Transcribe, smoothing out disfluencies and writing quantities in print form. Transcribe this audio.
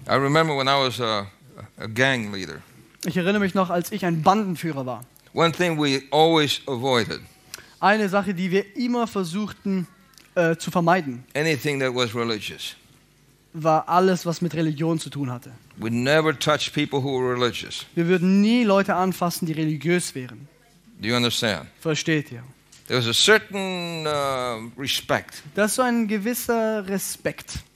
I remember when I was a gang leader. Ich erinnere mich noch, als ich ein Bandenführer war. One thing we always avoided, Eine Sache, die wir immer versuchten zu vermeiden, anything that was religious. war alles, was mit Religion zu tun hatte. We never touched people who were religious. Wir würden nie Leute anfassen, die religiös wären. Do you understand? Versteht ihr? There was a certain respect Das ist so ein gewisser Respekt.